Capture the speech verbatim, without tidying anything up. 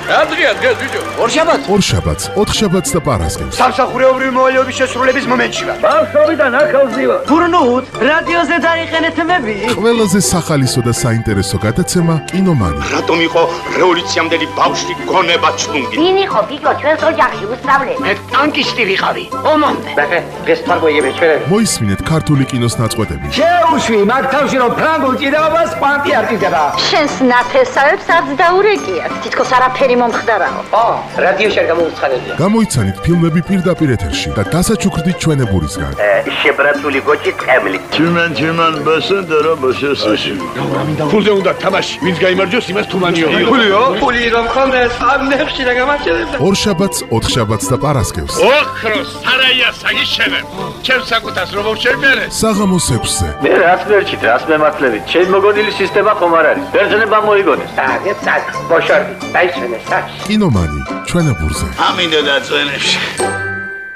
რა დღეა დღეს ბიჭო? ორშაბათს. ორშაბათს, ოთხშაბათს და პარასკევს. სამსახურეობრივი მოვალეობის შესრულების მომენტში ვარ. ბავშვობიდან ახალზევა. გურნუთ, რადიოზე დაიყენეთ მები. ყველაზე სახალისო და საინტერესო გადაცემა კინომანი. რატომ იყო რევოლუციამდელი ბავშვი გონება ჩუნგი? ვინ იყო ბიჭო ჩვენს ოჯახში უსწავლელი? მე ტანკისტი ვიყავი. ომამდე. ბახე, დღეს თარგოიები ჩვენები. მოისმინეთ ქართული კინოს ნაწყვეტები. შეუშვი მაგ თავში რომ ფრანგულ ჭიდაობას კვანტი არ ჭიდდება. შენს ნათესავებს არც დაურეკიათ. თითქოს არაფერი მომხდარაო. ო, რადიოში არ გამოუცხადებია. გამოიცანით ფილმები პირდაპირ ეთერში და დასაჩუქრდით ჩვენებურისგან. შებრაცული გოჭი ტყემლი. ჩიმენ ჩიმენ ბასენდერა ბასესაში. ფულზე უნდა თამაში. ვინც გაიმარჯვოს იმას თუმანიო. ფულიო? ფული რომ ხონდეს, ამ ნებში რა გამარჯვებდა. ორშაბათს, ოთხშაბათს და პარასკევს. ოქროს სარაია საგიშენებ. ჩემ საკუთას რომ მოვშერმერე. საღამოს ექვსზე. მე რაც მერჩით, რაც მემართლებით. ჩემ მოგონილი სისტემა ხომ არ არის. ბერძნება მოიგონეს. აი, წად, ბოშორდი, დაიჩვენეს, საჩ. კინომანი ჩვენებურზე. ამინდა და წვენებში.